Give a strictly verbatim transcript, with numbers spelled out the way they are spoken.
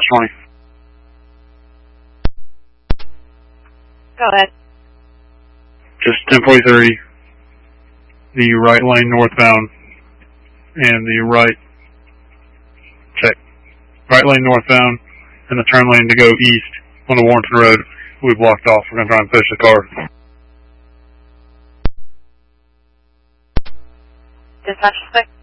twenty. Go ahead. Just ten forty-three, the right lane northbound, and the right, check, right lane northbound, and the turn lane to go east on the Warrenton Road, we blocked off. We're going to try and push the car. Dispatch six.